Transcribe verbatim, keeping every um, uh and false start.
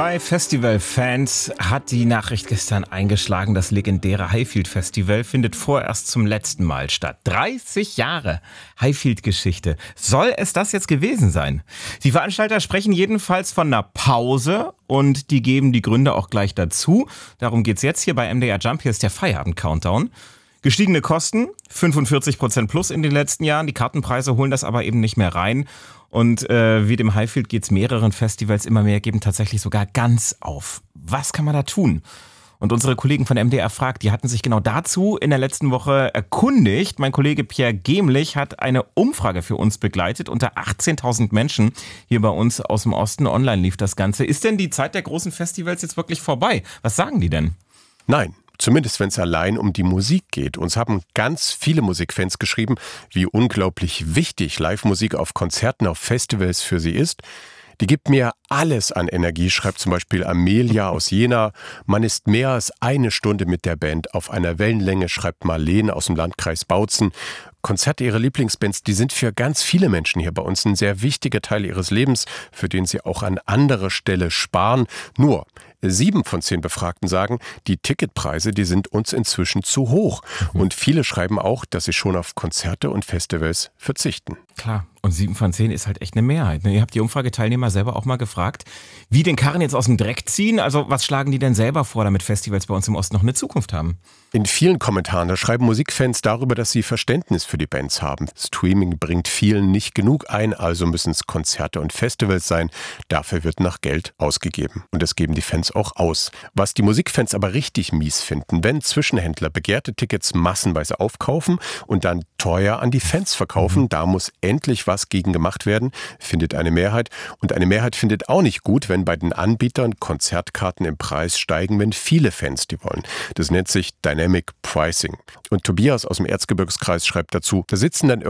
Bei Festivalfans hat die Nachricht gestern eingeschlagen, das legendäre Highfield Festival findet vorerst zum letzten Mal statt. dreißig Jahre Highfield-Geschichte. Soll es das jetzt gewesen sein? Die Veranstalter sprechen jedenfalls von einer Pause und die geben die Gründe auch gleich dazu. Darum geht's jetzt hier bei M D R Jump. Hier ist der Feierabend-Countdown. Gestiegene Kosten, fünfundvierzig Prozent plus in den letzten Jahren. Die Kartenpreise holen das aber eben nicht mehr rein. Und äh, wie dem Highfield geht's mehreren Festivals immer mehr, geben tatsächlich sogar ganz auf. Was kann man da tun? Und unsere Kollegen von M D R fragt, die hatten sich genau dazu in der letzten Woche erkundigt. Mein Kollege Pierre Gemlich hat eine Umfrage für uns begleitet. Unter achtzehntausend Menschen hier bei uns aus dem Osten. Online lief das Ganze. Ist denn die Zeit der großen Festivals jetzt wirklich vorbei? Was sagen die denn? Nein. Zumindest wenn es allein um die Musik geht. Uns haben ganz viele Musikfans geschrieben, wie unglaublich wichtig Live-Musik auf Konzerten, auf Festivals für sie ist. Die gibt mir alles an Energie, schreibt zum Beispiel Amelia aus Jena. Man ist mehr als eine Stunde mit der Band auf einer Wellenlänge, schreibt Marlene aus dem Landkreis Bautzen. Konzerte ihrer Lieblingsbands, die sind für ganz viele Menschen hier bei uns ein sehr wichtiger Teil ihres Lebens, für den sie auch an anderer Stelle sparen. Nur sieben von zehn Befragten sagen, die Ticketpreise, die sind uns inzwischen zu hoch. Und viele schreiben auch, dass sie schon auf Konzerte und Festivals verzichten. Klar, und sieben von zehn ist halt echt eine Mehrheit. Ihr habt die Umfrageteilnehmer selber auch mal gefragt, wie den Karren jetzt aus dem Dreck ziehen. Also was schlagen die denn selber vor, damit Festivals bei uns im Osten noch eine Zukunft haben? In vielen Kommentaren, da schreiben Musikfans darüber, dass sie Verständnis für die Bands haben. Streaming bringt vielen nicht genug ein, also müssen es Konzerte und Festivals sein. Dafür wird nach Geld ausgegeben. Und das geben die Fans auch aus. Was die Musikfans aber richtig mies finden, wenn Zwischenhändler begehrte Tickets massenweise aufkaufen und dann teuer an die Fans verkaufen, mhm. da muss endlich was gegen gemacht werden, findet eine Mehrheit. Und eine Mehrheit findet auch nicht gut, wenn bei den Anbietern Konzertkarten im Preis steigen, wenn viele Fans die wollen. Das nennt sich Dynamic Pricing. Und Tobias aus dem Erzgebirgskreis schreibt dazu, da sitzen dann